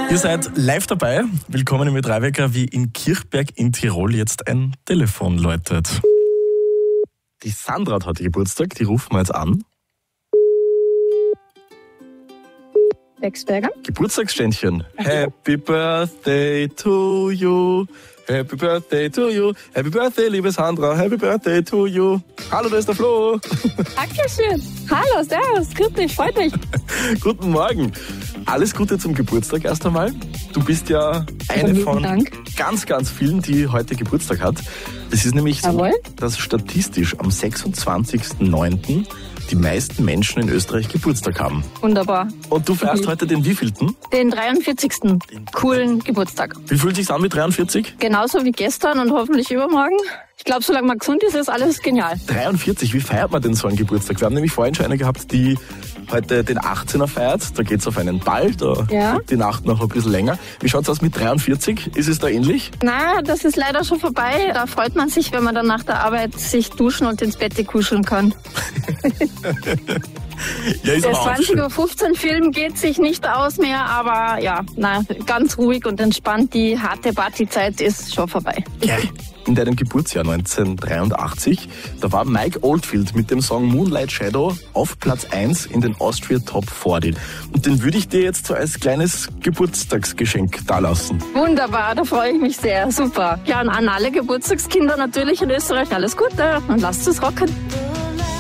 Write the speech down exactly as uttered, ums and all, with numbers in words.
Ihr seid live dabei. Willkommen im Ö drei Wecker, wie in Kirchberg in Tirol jetzt ein Telefon läutet. Die Sandra hat heute Geburtstag, die rufen wir jetzt an. Wexberger. Geburtstagsständchen. Happy Birthday to you. Happy Birthday to you. Happy Birthday, liebe Sandra. Happy Birthday to you. Hallo, da ist der Flo. Dankeschön. Hallo, servus. Grüß dich, freut mich. Guten Morgen. Alles Gute zum Geburtstag erst einmal. Du bist ja eine Vielen von Dank. ganz, ganz vielen, die heute Geburtstag hat. Es ist nämlich Jawohl. so, dass statistisch am sechsundzwanzigsten neunten die meisten Menschen in Österreich Geburtstag haben. Wunderbar. Und du feierst Mhm. heute den wievielten? Den dreiundvierzigsten Coolen Geburtstag. Wie fühlt sich's an mit dreiundvierzig? Genauso wie gestern und hoffentlich übermorgen. Ich glaube, solange man gesund ist, ist alles genial. dreiundvierzig, wie feiert man denn so einen Geburtstag? Wir haben nämlich vorhin schon eine gehabt, die heute den achtzehner feiert. Da geht's auf einen Ball, da Ja. wird die Nacht noch ein bisschen länger. Wie schaut's aus mit dreiundvierzig? Ist es da ähnlich? Na, das ist leider schon vorbei. Da freut man sich, wenn man dann nach der Arbeit sich duschen und ins Bett kuscheln kann. Ja, ist Der aber auch zwanzig schön. Uhr fünfzehn Film geht sich nicht aus mehr, aber ja, na, ganz ruhig und entspannt. Die harte Partyzeit ist schon vorbei. Ja. In deinem Geburtsjahr neunzehnhundertdreiundachtzig, da war Mike Oldfield mit dem Song Moonlight Shadow auf Platz eins in den Austria Top vierzig. Und den würde ich dir jetzt so als kleines Geburtstagsgeschenk dalassen. Wunderbar, da freue ich mich sehr. Super. Ja, und an alle Geburtstagskinder natürlich in Österreich alles Gute und lasst es rocken.